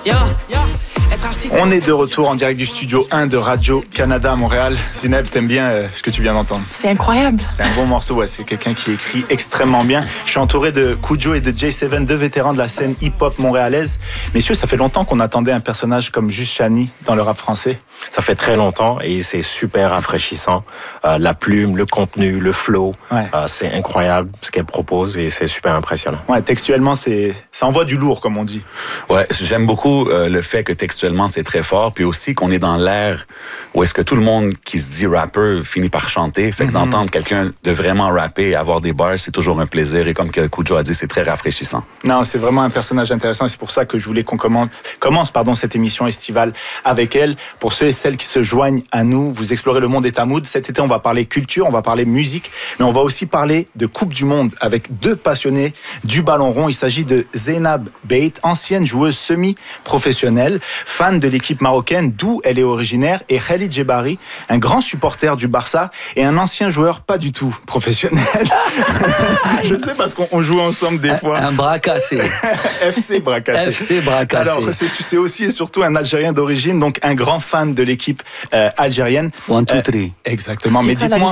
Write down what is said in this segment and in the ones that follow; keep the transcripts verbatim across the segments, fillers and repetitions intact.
On est de retour en direct du studio un de Radio-Canada à Montréal. Zineb, t'aimes bien euh, ce que tu viens d'entendre? C'est incroyable. C'est un bon morceau, ouais. C'est quelqu'un qui écrit extrêmement bien. Je suis entouré de Kujo et de J sept, deux vétérans de la scène hip-hop montréalaise. Messieurs, ça fait longtemps qu'on attendait un personnage comme Juste Chani dans le rap français. Ça fait très longtemps et c'est super rafraîchissant. Euh, la plume, le contenu, le flow, ouais. euh, c'est incroyable ce qu'elle propose et c'est super impressionnant. Ouais, textuellement, c'est, ça envoie du lourd, comme on dit. Ouais, j'aime beaucoup euh, le fait que textuellement, c'est très fort, puis aussi qu'on est dans l'ère où est-ce que tout le monde qui se dit rappeur finit par chanter. Fait que mm-hmm. d'entendre quelqu'un de vraiment rapper et avoir des bars, c'est toujours un plaisir. Et comme que Kujo a dit, c'est très rafraîchissant. Non, c'est vraiment un personnage intéressant et c'est pour ça que je voulais qu'on commente, commence pardon, cette émission estivale avec elle. Pour ceux et celles qui se joignent à nous, vous explorez le monde et Tamoud. Cet été, on va parler culture, on va parler musique, mais on va aussi parler de Coupe du Monde avec deux passionnés du ballon rond. Il s'agit de Zeynab Beit, ancienne joueuse semi-professionnelle, fan de l'équipe marocaine d'où elle est originaire, et Khalid Djebari, un grand supporter du Barça et un ancien joueur pas du tout professionnel. Je ne sais parce qu'on joue ensemble des fois. Un, un bras cassé. F C bras cassé. F C bras cassé. Alors c'est, c'est aussi et surtout un Algérien d'origine, donc un grand fan de l'équipe euh, algérienne. One, two, three. Euh, exactement. Mais dites-moi,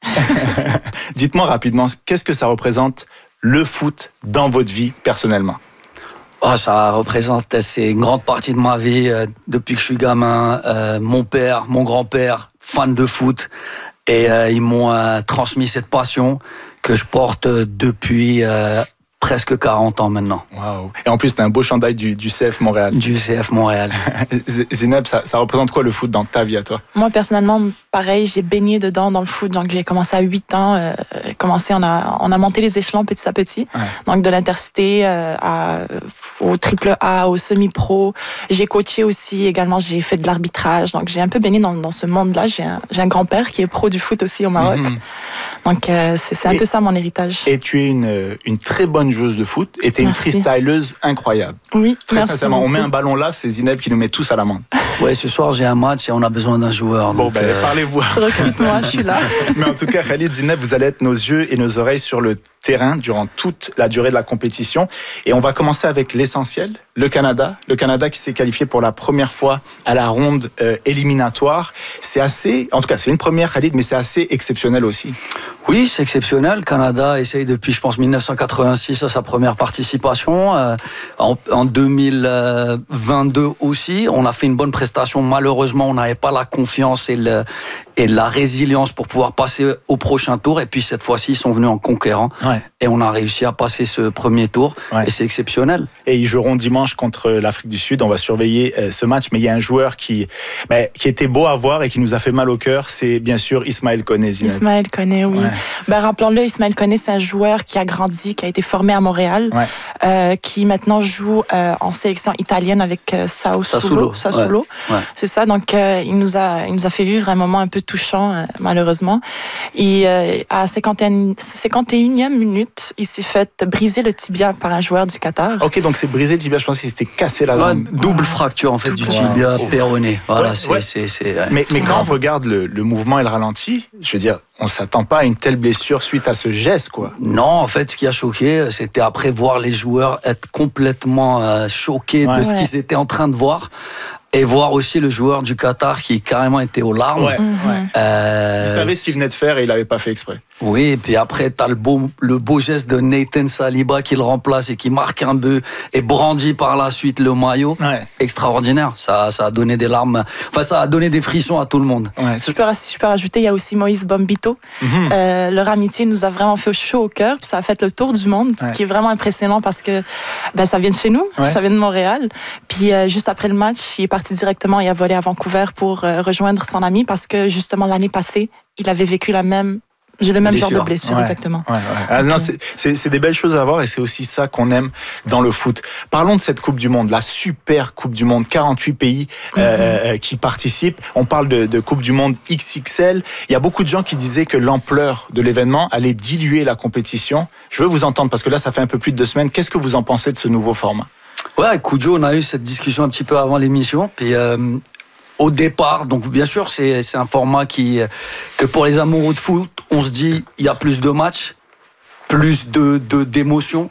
dites-moi rapidement, qu'est-ce que ça représente le foot dans votre vie personnellement? Oh, ça représente, c'est une grande partie de ma vie euh, depuis que je suis gamin. Euh, mon père, mon grand-père, fan de foot, et euh, ils m'ont euh, transmis cette passion que je porte depuis euh, presque quarante ans maintenant. Waouh. Et en plus, t'as un beau chandail du, du C F Montréal. Du C F Montréal. Zeynep, ça, ça représente quoi le foot dans ta vie à toi? Moi, personnellement, pareil, j'ai baigné dedans dans le foot. Donc, j'ai commencé à huit ans. Euh, commencé, on a, on a monté les échelons petit à petit. Ouais. Donc, de l'intercité euh, à, au triple A, au semi-pro. J'ai coaché aussi également. J'ai fait de l'arbitrage. Donc, j'ai un peu baigné dans, dans ce monde-là. J'ai un, j'ai un grand-père qui est pro du foot aussi au Maroc. Mm-hmm. Donc, euh, c'est, c'est un et, peu ça mon héritage. Et tu es une, une très bonne joueuse de foot et tu es une freestyleuse incroyable. Oui, très merci sincèrement. beaucoup. On met un ballon là, c'est Zineb qui nous met tous à l'amende. Ouais, ce soir j'ai un match et on a besoin d'un joueur. Bon, donc, ben, euh... parlez-vous. Recrute-moi, je suis là. Mais en tout cas, Khalid, Zineb, vous allez être nos yeux et nos oreilles sur le terrain durant toute la durée de la compétition. Et on va commencer avec l'essentiel, le Canada. Le Canada qui s'est qualifié pour la première fois à la ronde euh, éliminatoire. C'est assez, en tout cas, c'est une première, Khalid, mais c'est assez exceptionnel aussi. Oui, c'est exceptionnel. Le Canada essaye depuis, je pense, dix-neuf cent quatre-vingt-six à sa première participation. Euh, en, en deux mille vingt-deux aussi, on a fait une bonne prestation. Malheureusement, on n'avait pas la confiance et, le, et la résilience pour pouvoir passer au prochain tour. Et puis cette fois-ci, ils sont venus en conquérant. Ouais. Et on a réussi à passer ce premier tour. Ouais. Et c'est exceptionnel. Et ils joueront dimanche contre l'Afrique du Sud. On va surveiller euh, ce match. Mais il y a un joueur qui, bah, qui était beau à voir et qui nous a fait mal au cœur. C'est bien sûr Ismaël Koné. Ismaël Koné, oui. Ouais. Ben, rappelons-le, Ismaël Koné, c'est un joueur qui a grandi, qui a été formé à Montréal, ouais. euh, qui maintenant joue euh, en sélection italienne avec euh, Sassuolo. Sassuolo. Ouais. Ouais. C'est ça. Donc, euh, il nous a, il nous a fait vivre un moment un peu touchant, euh, malheureusement. Et euh, à cinquante et unième minute, il s'est fait briser le tibia par un joueur du Qatar. Ok, donc c'est brisé le tibia. Je pense qu'il s'était cassé la jambe. Ouais, double ouais. fracture en fait double. du tibia wow. péroné. Voilà, ouais, c'est, ouais. c'est, c'est, ouais. Mais, mais quand on regarde le, le mouvement et le ralenti, je veux dire, on s'attend pas à une telle blessure suite à ce geste, quoi. Non, en fait, ce qui a choqué, c'était après voir les joueurs être complètement euh, choqués ouais. de ce ouais. qu'ils étaient en train de voir. Et voir aussi le joueur du Qatar qui carrément était aux larmes. Ouais, ouais. Euh, il savait ce qu'il venait de faire et il l'avait pas fait exprès. Oui, et puis après, t'as le beau, le beau geste de Nathan Saliba qui le remplace et qui marque un but et brandit par la suite le maillot. Ouais. Extraordinaire. Ça, ça a donné des larmes. Enfin, ça a donné des frissons à tout le monde. Ouais. Je, peux, je peux rajouter, il y a aussi Moïse Bombito. Mm-hmm. Euh, leur amitié nous a vraiment fait chaud au cœur. Puis ça a fait le tour du monde, ouais. ce qui est vraiment impressionnant parce que ben, ça vient de chez nous, ouais. ça vient de Montréal. Puis euh, juste après le match, il est parti directement et a volé à Vancouver pour euh, rejoindre son ami parce que justement l'année passée, il avait vécu la même J'ai le même genre de blessure, ouais, exactement. Ouais, ouais. Ah, non, c'est, c'est, c'est des belles choses à voir et c'est aussi ça qu'on aime dans le foot. Parlons de cette Coupe du Monde, la super Coupe du Monde, quarante-huit pays mm-hmm. euh, qui participent. On parle de, de Coupe du Monde X X L. Il y a beaucoup de gens qui disaient que l'ampleur de l'événement allait diluer la compétition. Je veux vous entendre parce que là, ça fait un peu plus de deux semaines. Qu'est-ce que vous en pensez de ce nouveau format? Ouais, avec Kujo, on a eu cette discussion un petit peu avant l'émission. Puis euh, au départ, donc bien sûr, c'est, c'est un format qui, que pour les amoureux de foot, on se dit il y a plus de matchs, plus de, de d'émotions.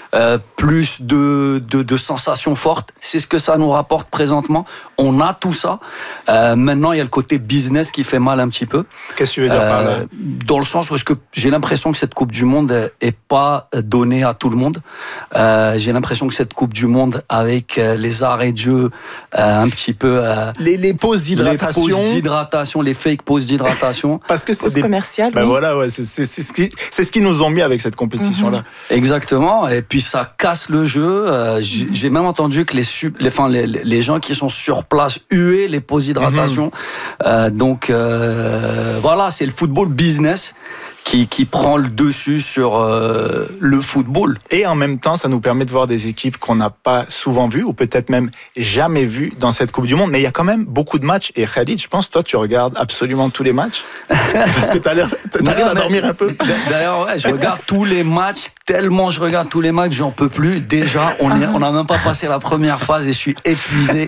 euh, plus de, de, de sensations fortes. C'est ce que ça nous rapporte présentement. On a tout ça. Euh, maintenant, il y a le côté business qui fait mal un petit peu. Qu'est-ce que tu veux dire euh, par là? Dans le sens où est-ce que j'ai l'impression que cette Coupe du Monde est pas donnée à tout le monde. Euh, j'ai l'impression que cette Coupe du Monde, avec les arrêts de jeu, euh, un petit peu... Euh, les, les pauses d'hydratation. Les pauses d'hydratation, les fake pauses d'hydratation. Parce que c'est des... commerciales. Ben oui. voilà, ouais, c'est, c'est, c'est, ce qui, c'est ce qu'ils nous ont mis avec cette compétition-là. Mm-hmm. Exactement. Et puis ça casse le jeu. Euh, j'ai, mm-hmm. j'ai même entendu que les, les, enfin, les, les gens qui sont sur place huaient les pauses d'hydratation. Mm-hmm. Euh, donc euh, voilà, c'est le football business qui, qui prend le dessus sur euh, le football. Et en même temps, ça nous permet de voir des équipes qu'on n'a pas souvent vues, ou peut-être même jamais vues dans cette Coupe du Monde. Mais il y a quand même beaucoup de matchs. Et Khalid, je pense, toi, tu regardes absolument tous les matchs. Parce que tu arrives à dormir un peu. D'ailleurs, ouais, je regarde tous les matchs. Tellement je regarde tous les matchs, j'en peux plus. Déjà, on n'a même pas passé la première phase et je suis épuisé.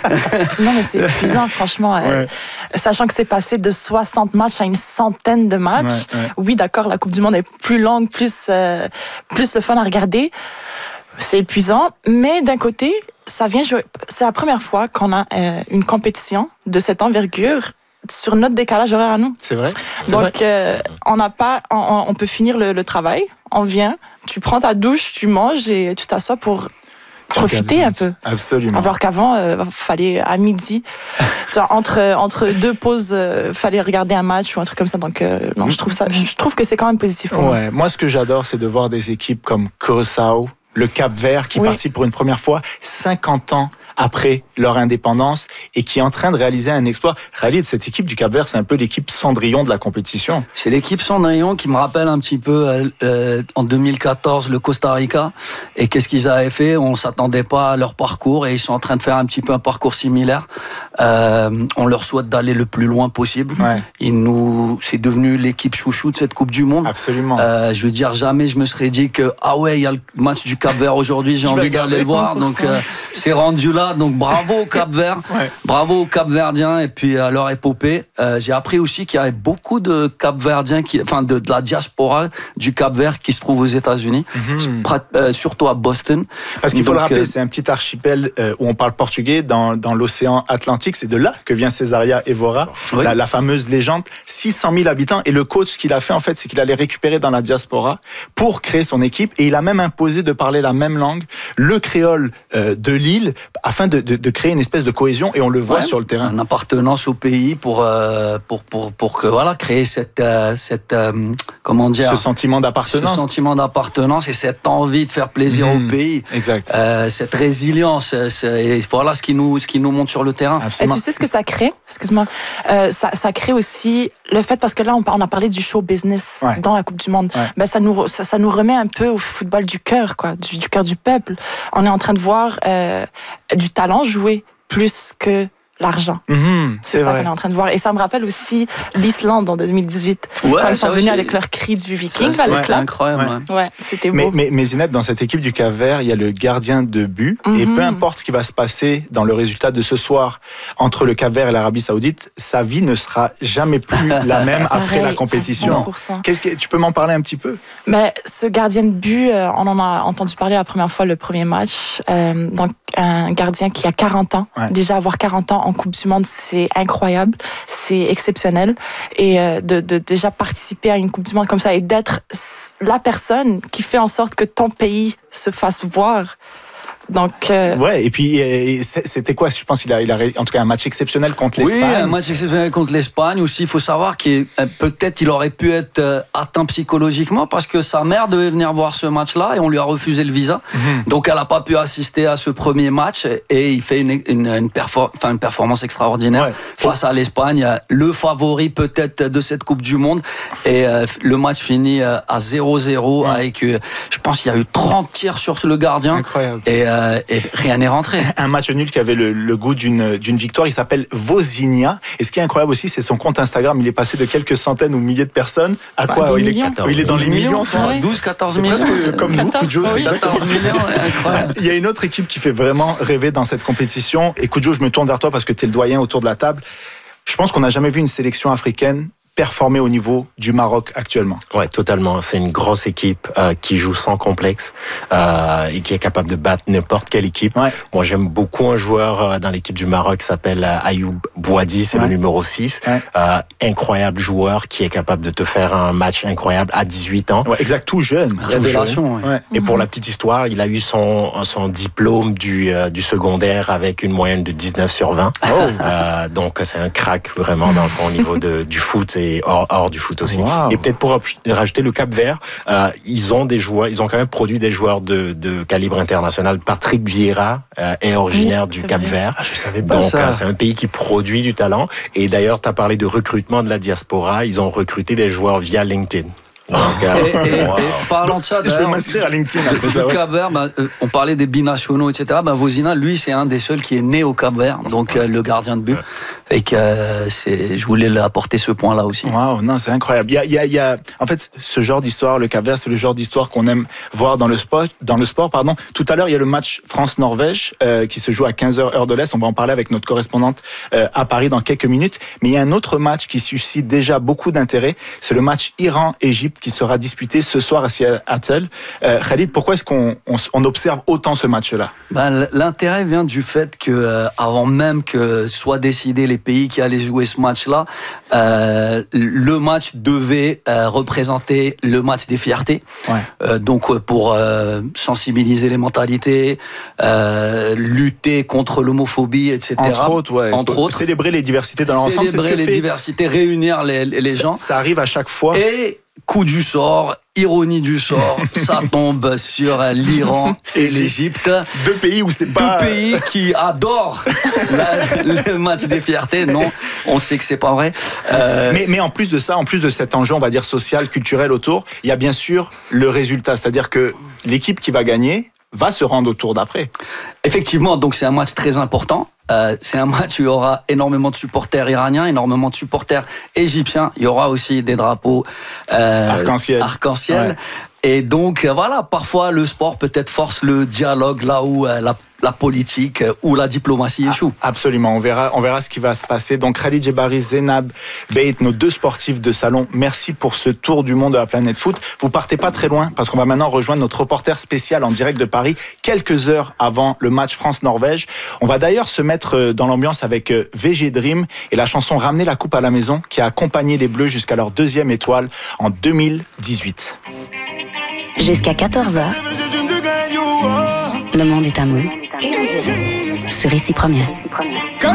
Non, mais c'est épuisant, franchement. Ouais. Euh, sachant que c'est passé de soixante matchs à une centaine de matchs. Ouais, ouais. Oui, d'accord, la Coupe du Monde est plus longue, plus, euh, plus le fun à regarder. C'est épuisant. Mais d'un côté, ça vient jouer. C'est la première fois qu'on a euh, une compétition de cette envergure sur notre décalage horaire à nous. C'est vrai. C'est Donc, vrai. Euh, on n'a pas, on, on peut finir le, le travail. On vient, tu prends ta douche, tu manges et tu t'assois pour profiter un peu. Absolument. Alors qu'avant, il euh, fallait à midi, tu vois, entre entre deux pauses, euh, fallait regarder un match ou un truc comme ça. Donc euh, non, je trouve ça, je trouve que c'est quand même positif pour ouais. moi. Moi, ce que j'adore, c'est de voir des équipes comme Curaçao, le Cap-Vert, qui oui. participe pour une première fois cinquante ans après leur indépendance et qui est en train de réaliser un exploit. Khalid, cette équipe du Cap-Vert, c'est un peu l'équipe Cendrillon de la compétition. C'est l'équipe Cendrillon qui me rappelle un petit peu euh, en deux mille quatorze le Costa Rica. Et qu'est-ce qu'ils avaient fait? On s'attendait pas à leur parcours et ils sont en train de faire un petit peu un parcours similaire. Euh, on leur souhaite d'aller le plus loin possible. Ouais. Ils nous, c'est devenu l'équipe chouchou de cette Coupe du Monde. Absolument. Euh, je veux dire, jamais je me serais dit que ah ouais, il y a le match du Cap-Vert aujourd'hui, j'ai envie d'aller le voir. Donc euh, c'est rendu là. Donc bravo au Cap-Vert, ouais. bravo aux Cap-Verdiens et puis à leur épopée. Euh, j'ai appris aussi qu'il y avait beaucoup de Cap-Verdiens, qui, enfin de, de la diaspora du Cap-Vert qui se trouve aux États-Unis, mm-hmm. euh, surtout à Boston. Parce qu'il faut Donc, le rappeler, euh, c'est un petit archipel euh, où on parle portugais dans, dans l'océan Atlantique. C'est de là que vient Césaria Évora, oui. la, la fameuse légende. six cent mille habitants. Et le coach, ce qu'il a fait en fait, c'est qu'il allait récupérer dans la diaspora pour créer son équipe. Et il a même imposé de parler la même langue, le créole euh, de l'île, afin de, de, de créer une espèce de cohésion, et on le voit ouais, sur le terrain. Une appartenance au pays pour euh, pour pour pour que voilà créer cette euh, cette euh, comment dire ce sentiment d'appartenance, ce sentiment d'appartenance et cette envie de faire plaisir mmh, au pays. Exact. Euh, cette résilience, c'est, et voilà ce qui nous ce qui nous montre sur le terrain. Absolument. Et tu sais ce que ça crée? Excuse-moi. Euh, ça ça crée aussi le fait, parce que là on, on a parlé du show business ouais. dans la Coupe du Monde. Ouais. Ben ça nous ça, ça nous remet un peu au football du cœur, quoi, du, du cœur du peuple. On est en train de voir euh, du talent jouer plus que l'argent. Mmh, c'est, c'est ça vrai. qu'on est en train de voir. Et ça me rappelle aussi l'Islande en deux mille dix-huit, ouais, quand ils sont venus aussi avec leur cri du Viking, là, le ouais, clap. Incroyable. Ouais. ouais, c'était beau. Mais, mais, mais Zineb, dans cette équipe du Cap-Vert, il y a le gardien de but. Mmh. Et peu importe ce qui va se passer dans le résultat de ce soir entre le Cap-Vert et l'Arabie Saoudite, sa vie ne sera jamais plus la même après Pareil, la compétition. cent pour cent. Qu'est-ce que, tu peux m'en parler un petit peu? Ben, ce gardien de but, on en a entendu parler la première fois le premier match. Euh, donc, un gardien qui a quarante ans. Ouais. Déjà, avoir quarante ans en Coupe du Monde, c'est incroyable, c'est exceptionnel. Et euh, de, de déjà participer à une Coupe du Monde comme ça et d'être la personne qui fait en sorte que ton pays se fasse voir. Donc, euh... ouais, et puis et c'était quoi? Je pense qu'il a, il a en tout cas un match exceptionnel contre l'Espagne. Oui, un match exceptionnel contre l'Espagne aussi. Il faut savoir qu'il peut-être il aurait pu être atteint psychologiquement parce que sa mère devait venir voir ce match-là et on lui a refusé le visa. Mm-hmm. Donc elle n'a pas pu assister à ce premier match et il fait une, une, une, perfor- enfin, une performance extraordinaire ouais. face à l'Espagne, le favori peut-être de cette Coupe du Monde. Et euh, le match finit à zéro zéro ouais. avec, euh, je pense qu'il y a eu trente tirs sur le gardien. Incroyable. Et euh, et rien n'est rentré. Un match nul qui avait le, le goût d'une, d'une victoire. Il s'appelle Vozinha. Et ce qui est incroyable aussi, c'est son compte Instagram. Il est passé de quelques centaines ou milliers de personnes à bah, quoi il est, quatorze, il est dans les millions. millions douze, quatorze millions. C'est presque comme nous, Kujo. Oui, quatorze millions, incroyable. Il y a une autre équipe qui fait vraiment rêver dans cette compétition. Et Kujo, je me tourne vers toi parce que tu es le doyen autour de la table. Je pense qu'on n'a jamais vu une sélection africaine performer au niveau du Maroc actuellement. Ouais, totalement. C'est une grosse équipe euh, qui joue sans complexe euh, et qui est capable de battre n'importe quelle équipe. Ouais. Moi, j'aime beaucoup un joueur euh, dans l'équipe du Maroc qui s'appelle euh, Ayoub Bouadi, c'est ouais. le numéro six. Ouais. Euh, incroyable joueur qui est capable de te faire un match incroyable à dix-huit ans. Ouais, exact, tout jeune. Révélation. Ouais. Ouais. Et pour la petite histoire, il a eu son, son diplôme du, euh, du secondaire avec une moyenne de dix-neuf sur vingt. Oh. Euh, donc, c'est un crack vraiment dans le fond au niveau de, du foot et hors, hors du foot aussi. Wow. Et peut-être pour rajouter le Cap-Vert, euh, ils ont des joueurs, ils ont quand même produit des joueurs de, de calibre international. Patrick Vieira euh, est originaire oui, du Cap-Vert. Ah, je savais pas donc, ça. Euh, c'est un pays qui produit du talent. Et d'ailleurs, tu as parlé de recrutement de la diaspora. Ils ont recruté des joueurs via LinkedIn. Donc, euh, et, et, wow. et parlant de ça, je vais m'inscrire à LinkedIn après ça. Ouais. Cap-Vert, ben, euh, on parlait des binationaux, et cetera. Ben, Vozina, lui, c'est un des seuls qui est né au Cap-Vert, donc euh, le gardien de but. Ouais. Et que euh, c'est, je voulais apporter ce point-là aussi. Waouh, non, c'est incroyable. Il y a, il y a, il y a, en fait, ce genre d'histoire, le Cap-Vert, c'est le genre d'histoire qu'on aime voir dans le sport. Dans le sport, pardon. Tout à l'heure, il y a le match France-Norvège euh, qui se joue à quinze heures heure de l'Est. On va en parler avec notre correspondante euh, à Paris dans quelques minutes. Mais il y a un autre match qui suscite déjà beaucoup d'intérêt. C'est le match Iran-Égypte qui sera disputé ce soir à Seattle. Euh, Khalid, pourquoi est-ce qu'on on, on observe autant ce match-là? Ben, l'intérêt vient du fait que euh, avant même que soit décidé les pays qui allaient jouer ce match-là, euh, le match devait euh, représenter le match des fiertés. Ouais. Euh, donc pour euh, sensibiliser les mentalités, euh, lutter contre l'homophobie, et cetera. Entre autres, ouais. Entre autres, célébrer les diversités dans l'ensemble. Célébrer c'est ce que les fait... diversités, réunir les, les ça, gens. Ça arrive à chaque fois. Et coup du sort, ironie du sort, ça tombe sur l'Iran et l'Égypte. Deux pays où c'est pas... Deux pays qui adorent la, le match des fiertés. Non, on sait que c'est pas vrai. Euh... Mais, mais en plus de ça, en plus de cet enjeu, on va dire social, culturel autour, il y a bien sûr le résultat. C'est-à-dire que l'équipe qui va gagner va se rendre au tour d'après. Effectivement, donc c'est un match très important. Euh, c'est un match où il y aura énormément de supporters iraniens, énormément de supporters égyptiens. Il y aura aussi des drapeaux euh, arc-en-ciel. arc-en-ciel. Ouais. Et donc, voilà, parfois, le sport peut-être force le dialogue là où euh, la, la politique euh, ou la diplomatie échoue. Ah, absolument, on verra, on verra ce qui va se passer. Donc, Khalid Djebari, Zainab Beit, nos deux sportifs de salon, merci pour ce tour du monde de la planète foot. Vous partez pas très loin, parce qu'on va maintenant rejoindre notre reporter spécial en direct de Paris, quelques heures avant le match France-Norvège. On va d'ailleurs se mettre dans l'ambiance avec V G Dream et la chanson Ramener la coupe à la maison, qui a accompagné les Bleus jusqu'à leur deuxième étoile en deux mille dix-huit. Jusqu'à quatorze heures, le monde est à mood sur Ici Première.